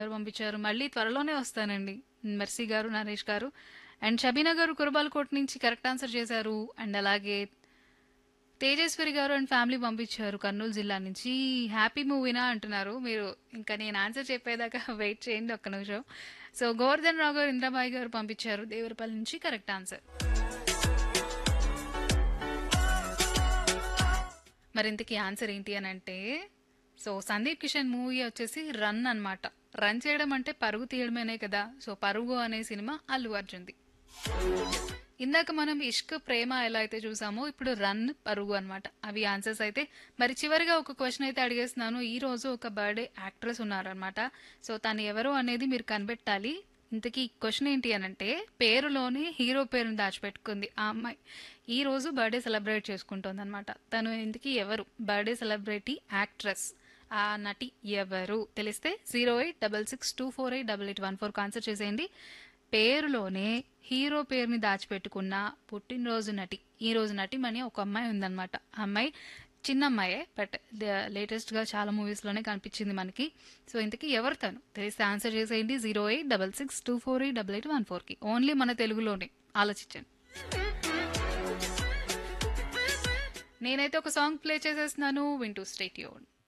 గారు పంపించారు. మళ్ళీ త్వరలోనే వస్తానండి. మెర్సీ గారు, నరేష్ గారు అండ్ షబీనా గారు కురబాలకోట్ నుంచి కరెక్ట్ ఆన్సర్ చేశారు. అండ్ అలాగే తేజేశ్వరి గారు అండ్ ఫ్యామిలీ పంపించారు కర్నూలు జిల్లా నుంచి. హ్యాపీ మూవీనా అంటున్నారు మీరు. ఇంకా నేను ఆన్సర్ చెప్పేదాకా వెయిట్ చేయండి ఒక్క నిమిషం. సో గోవర్ధన్ రావు గారు, ఇంద్రాబాయి గారు పంపించారు దేవరపల్లి నుంచి కరెక్ట్ ఆన్సర్. మరింతకీ ఆన్సర్ ఏంటి అని అంటే, సో సందీప్ కిషన్ మూవీ వచ్చేసి రన్ అన్నమాట. రన్ చేయడం అంటే పరుగు తీయడమేనే కదా. సో పరుగు అనే సినిమా అల్లు అర్జున్ది. ఇందాక మనం ఇష్క్ ప్రేమ ఎలా అయితే చూసామో ఇప్పుడు రన్ పరుగు అన్నమాట. అవి ఆన్సర్స్ అయితే. మరి చివరిగా ఒక క్వశ్చన్ అయితే అడిగేస్తున్నాను. ఈ రోజు ఒక బర్త్డే యాక్ట్రెస్ ఉన్నారనమాట. సో తను ఎవరు అనేది మీరు కనిపెట్టాలి. ఇంతకీ క్వశ్చన్ ఏంటి అనంటే, పేరులోనే హీరో పేరుని దాచిపెట్టుకుంది ఆ అమ్మాయి. ఈ రోజు బర్త్డే సెలబ్రేట్ చేసుకుంటోంది అనమాట. తను ఇంతకీ ఎవరు? Birthday celebrity actress. ఆ నటి ఎవరు తెలిస్తే 08662488814 ఆన్సర్ చేసేయండి. పేరులోనే హీరో పేరుని దాచిపెట్టుకున్న పుట్టినరోజు నటి, ఈ రోజు నటిమని ఒక అమ్మాయి ఉందన్నమాట. ఆ అమ్మాయి చిన్న అమ్మాయే, బట్ లేటెస్ట్ గా చాలా మూవీస్ లోనే కనిపించింది మనకి. సో ఇంతకీ ఎవరు తను తెలిస్తే ఆన్సర్ చేసేయండి 08662488814 కి. ఓన్లీ మన తెలుగులోనే. ఆలోచించండి. నేనైతే ఒక సాంగ్ ప్లే చేసేస్తున్నాను, వింటూ స్టేట్ యూన్.